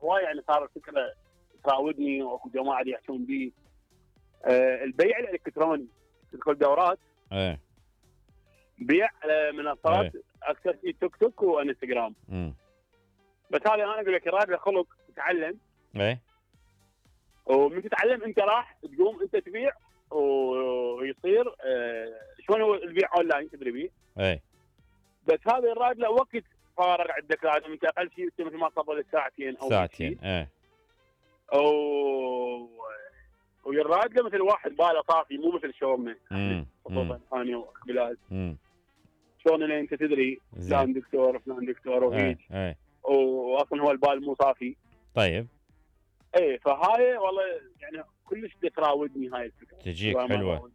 هواي يعني صار الفكره تراودني واكو جماعه يحكون بي. البيع الالكتروني، تدخل دورات ايه بيع على منصات اكثر في تيك توك وانستغرام. بس هذا انا اقول لك راد خلق تتعلم. ايه ومن تتعلم انت راح تقوم انت تبيع ويصير شلون هو البيع اونلاين تدري بيه. ايه بس هذا الراد له وقت فارغ عندك، لازم انت اقل شيء مثل ما قبل ساعتين او ساعتين. ايه ويراد له مثل واحد باله طافي، مو مثل شغلنا امم ثانيه وبلاد شغلنا انت تدري فلان دكتور فلان دكتور وهيك. واصلا هو البال مو صافي. طيب ايه فهاي والله يعني كلش تراودني هاي الفكره، تجيك حلوه.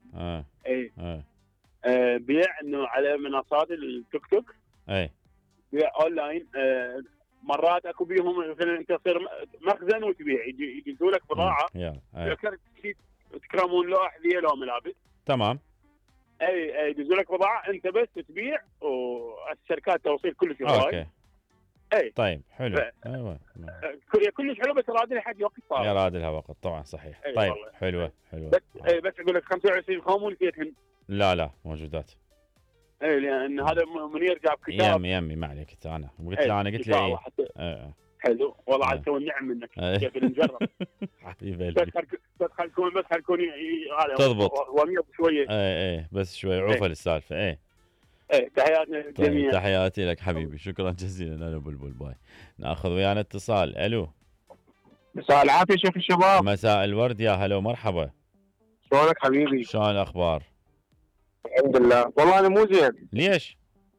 بيع انه على منصات التيك توك. بيع اونلاين. مرات اكو بيهم مثلا انت تصير مخزن وتبيع، يجيبوا لك بضاعه تكرمون له احذيه لو ملابس. تمام. اي يجيبوا لك بضاعه انت بس تبيع، والشركات توصيل كلش اوكي. اي طيب حلو. ايوه كلش حلو، بس راد لها حد وقت صار. يا راد لها وقت طبعا صحيح. طيب والله. حلوه. بس اقول لك 25 خام ونسيتهن. لا موجودات. اي لان هذا منير جاب كتاب. يمي ما عليك انا قلت له انا قلت له حلو والله عاد تو النعم منك كيف نجرب. حبيبي بس خلكون هذا تضبط وميض شويه. بس شوي عوفه للسالفه. تحياتنا للجميع. طيب تحياتي لك حبيبي، شكرا جزيلا. الو بلبل باي. ناخذ ويانا اتصال. الو مساء العافيه شيخ الشباب. مساء الورد يا هلا ومرحبا. شلونك حبيبي؟ شلون الاخبار؟ الحمد لله. والله انا مو زين. ليش؟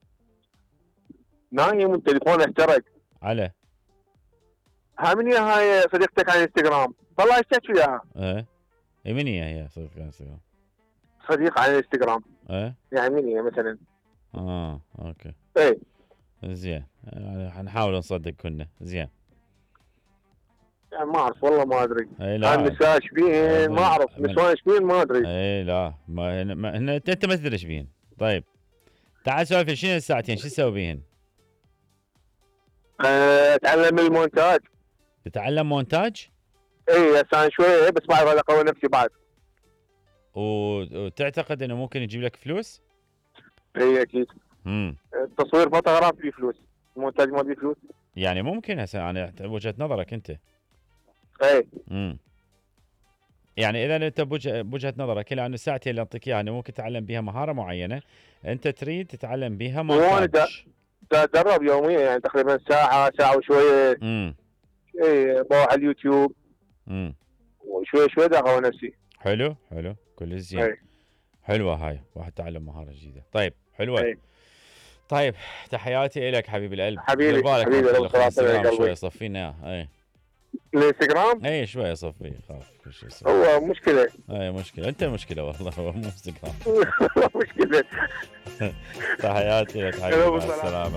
نايم والتليفون احترق. على من هاي صديقتك على الانستغرام؟ والله اشتكت وياها. من هي صديقتك على الانستغرام؟ صديق على الانستغرام. يعني من هي مثلا؟ اوكي. ايه زين حنحاول نصدق كنا. زين يعني ما اعرف والله ما ادري. لا النساء شبيهن ما اعرف، نسوان شبيهن ما ادري. لا ما انت ما تدري ايش بيهن. طيب تعال سولف. شنو الساعتين شو تسوي بيهن؟ اتعلم المونتاج. تتعلم مونتاج؟ ايه هسه شويه بس بعرف اقوي نفسي بعد. وتعتقد انه ممكن يجيب لك فلوس؟ ايه اكيد. التصوير فوتوغراف فيه فلوس، المونتاج ما فيه فلوس. يعني ممكن هسه يعني وجهة نظرك انت. ايه يعني اذا انت بوجهة نظرك الى ان الساعتين اللي اعطيك اياها ممكن تتعلم بها مهارة معينة، انت تريد تتعلم بها مونتاج. اتدرب يوميا يعني تقريبا ساعة وشوية. ايه بروح على اليوتيوب. وشوي شوي داخل نفسي. حلو كل زين. حلوة هاي واحد تعلم مهارة جديدة. طيب حلوة. طيب تحياتي لك حبيب القلب. حبيبي الانستغرام شوي صفينا. الانستغرام شوي صفي خاف. هو مشكلة. مشكلة انت المشكلة والله. هو مو انستغرام. مشكلة. تحياتي لك حبيبي. مع السلامة.